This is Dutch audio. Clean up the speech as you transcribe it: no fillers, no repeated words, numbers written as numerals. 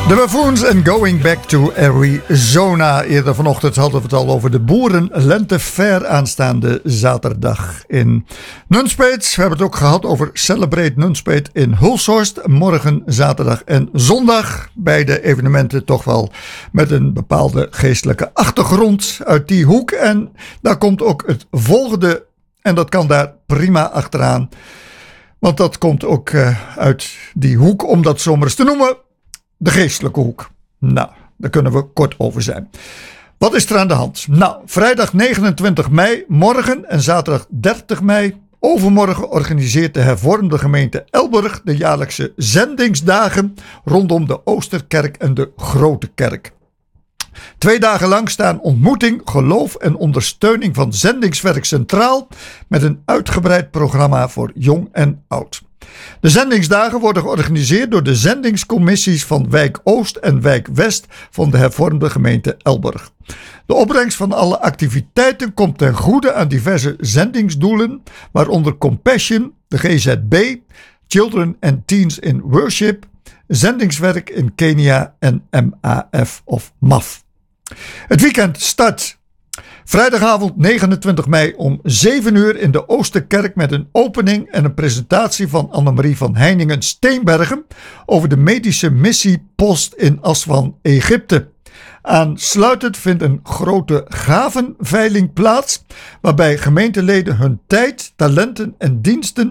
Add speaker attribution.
Speaker 1: De Buffoons en Going Back to Arizona. Eerder vanochtend hadden we het al over de Boerenlentefair aanstaande zaterdag in Nunspeet. We hebben het ook gehad over Celebrate Nunspeet in Hulshorst. Morgen zaterdag en zondag. Beide evenementen toch wel met een bepaalde geestelijke achtergrond uit die hoek. En daar komt ook het volgende. En dat kan daar prima achteraan. Want dat komt ook uit die hoek, om dat zo maar eens te noemen. De geestelijke hoek. Nou, daar kunnen we kort over zijn. Wat is er aan de hand? Nou, vrijdag 29 mei, morgen en zaterdag 30 mei, overmorgen organiseert de hervormde gemeente Elburg de jaarlijkse zendingsdagen rondom de Oosterkerk en de Grote Kerk. 2 dagen lang staan ontmoeting, geloof en ondersteuning van zendingswerk centraal met een uitgebreid programma voor jong en oud. De zendingsdagen worden georganiseerd door de zendingscommissies van Wijk Oost en Wijk West van de hervormde gemeente Elburg. De opbrengst van alle activiteiten komt ten goede aan diverse zendingsdoelen, waaronder Compassion, de GZB, Children and Teens in Worship, zendingswerk in Kenia en MAF of MAF. Het weekend start vrijdagavond 29 mei om 7 uur in de Oosterkerk met een opening en een presentatie van Annemarie van Heiningen-Steenbergen over de medische missiepost in Aswan, Egypte. Aansluitend vindt een grote gavenveiling plaats, waarbij gemeenteleden hun tijd, talenten en diensten